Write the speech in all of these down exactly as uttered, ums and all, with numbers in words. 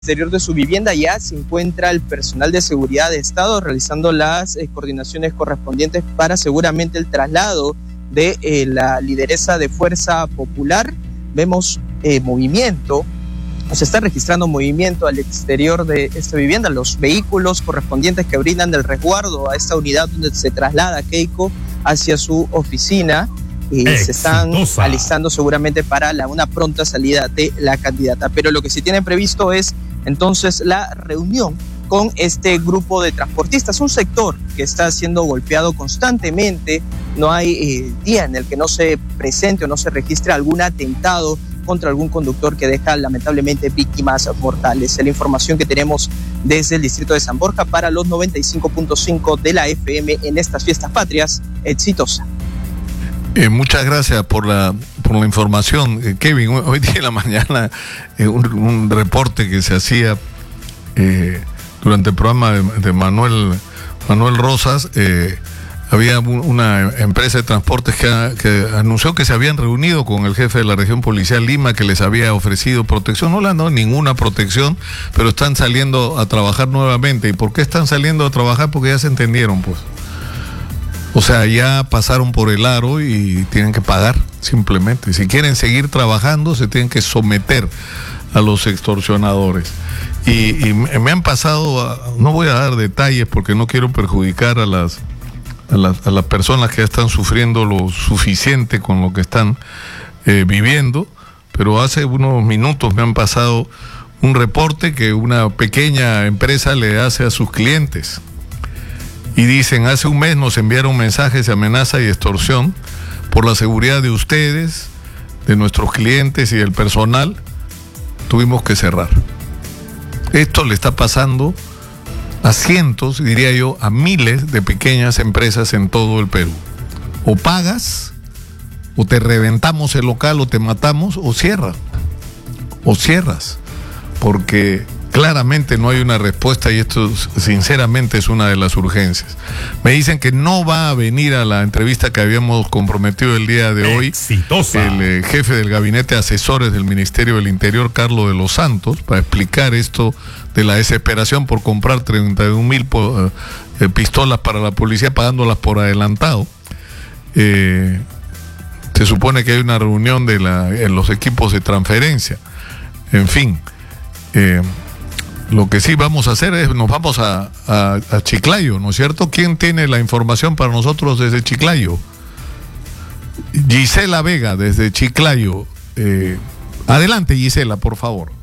exterior de su vivienda ya se encuentra el personal de seguridad de Estado realizando las eh, coordinaciones correspondientes para seguramente el traslado de eh, la lideresa de Fuerza Popular. Vemos eh, movimiento, se está registrando movimiento al exterior de esta vivienda, los vehículos correspondientes que brindan el resguardo a esta unidad donde se traslada Keiko hacia su oficina. Y se están alistando seguramente para la, una pronta salida de la candidata. Pero lo que sí tienen previsto es entonces la reunión con este grupo de transportistas, un sector que está siendo golpeado constantemente. No hay eh, día en el que no se presente o no se registre algún atentado contra algún conductor que deja lamentablemente víctimas mortales. Es la información que tenemos desde el distrito de San Borja para los noventa y cinco punto cinco de la F M en estas fiestas patrias. Exitosa. Eh, muchas gracias por la por la información, eh, Kevin. Hoy día en la mañana eh, un, un reporte que se hacía eh, durante el programa de, de Manuel Manuel Rosas. Eh, había un, una empresa de transportes que, que anunció que se habían reunido con el jefe de la región policial Lima, que les había ofrecido protección. No le han dado ninguna protección, pero están saliendo a trabajar nuevamente. ¿Y por qué están saliendo a trabajar? Porque ya se entendieron, pues. O sea, ya pasaron por el aro y tienen que pagar, simplemente. Si quieren seguir trabajando, se tienen que someter a los extorsionadores. Y, y me han pasado, a, no voy a dar detalles porque no quiero perjudicar a las, a las, a las personas que ya están sufriendo lo suficiente con lo que están eh, viviendo, pero hace unos minutos me han pasado un reporte que una pequeña empresa le hace a sus clientes. Y dicen, hace un mes nos enviaron mensajes de amenaza y extorsión por la seguridad de ustedes, de nuestros clientes y del personal. Tuvimos que cerrar. Esto le está pasando a cientos, diría yo, a miles de pequeñas empresas en todo el Perú. O pagas, o te reventamos el local, o te matamos, o cierra. O cierras. Porque claramente no hay una respuesta y esto sinceramente es una de las urgencias. Me dicen que no va a venir a la entrevista que habíamos comprometido el día de hoy. Exitosa. El eh, jefe del gabinete de asesores del Ministerio del Interior, Carlos de los Santos, para explicar esto de la desesperación por comprar treinta y un mil eh, pistolas para la policía, pagándolas por adelantado. Eh, se supone que hay una reunión de la, en los equipos de transferencia. En fin. Eh, Lo que sí vamos a hacer es, nos vamos a, a, a Chiclayo, ¿no es cierto? ¿Quién tiene la información para nosotros desde Chiclayo? Gisela Vega, desde Chiclayo. Eh, adelante, Gisela, por favor.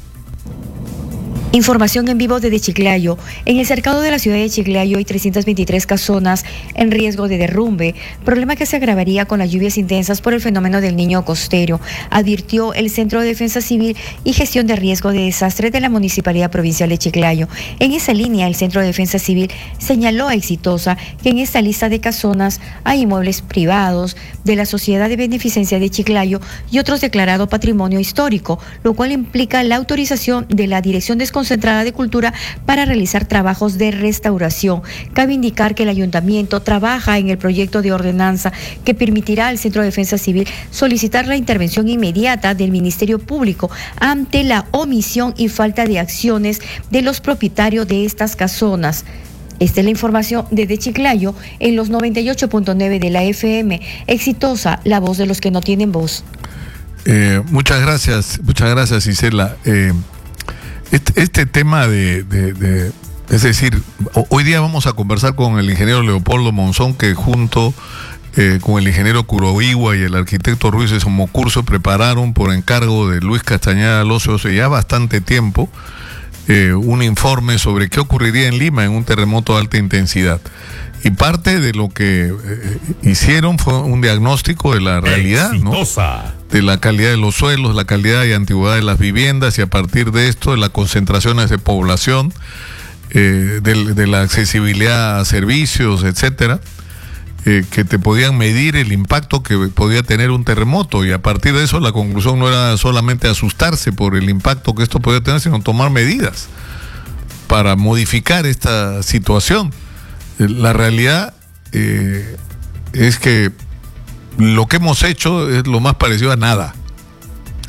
Información en vivo desde Chiclayo. En el cercado de la ciudad de Chiclayo hay trescientas veintitrés casonas en riesgo de derrumbe, problema que se agravaría con las lluvias intensas por el fenómeno del Niño Costero, advirtió el Centro de Defensa Civil y Gestión de Riesgo de Desastres de la Municipalidad Provincial de Chiclayo. En esa línea, el Centro de Defensa Civil señaló a Exitosa que en esta lista de casonas hay inmuebles privados de la Sociedad de Beneficencia de Chiclayo y otros declarados patrimonio histórico, lo cual implica la autorización de la Dirección Desconcentrada de Cultura para realizar trabajos de restauración. Cabe indicar que el ayuntamiento trabaja en el proyecto de ordenanza que permitirá al Centro de Defensa Civil solicitar la intervención inmediata del Ministerio Público ante la omisión y falta de acciones de los propietarios de estas casonas. Esta es la información desde Chiclayo en los noventa y ocho punto nueve de la F M. Exitosa, la voz de los que no tienen voz. Eh, muchas gracias, muchas gracias, Gisela. Eh, Este, este tema de, de, de, es decir, hoy día vamos a conversar con el ingeniero Leopoldo Monzón, que junto eh, con el ingeniero Kuroiwa y el arquitecto Ruiz de Somocurso prepararon por encargo de Luis Castañeda Locio hace ya bastante tiempo eh, un informe sobre qué ocurriría en Lima en un terremoto de alta intensidad. Y parte de lo que eh, hicieron fue un diagnóstico de la realidad, Exitosa. ¿no? De la calidad de los suelos, la calidad y antigüedad de las viviendas, y a partir de esto, de las concentraciones de población, eh, de, de la accesibilidad a servicios, etcétera, eh, que te podían medir el impacto que podía tener un terremoto. Y a partir de eso, la conclusión no era solamente asustarse por el impacto que esto podía tener, sino tomar medidas para modificar esta situación. La realidad eh, es que lo que hemos hecho es lo más parecido a nada.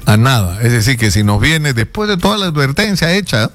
a nada. Es decir, que si nos viene después de toda la advertencia hecha,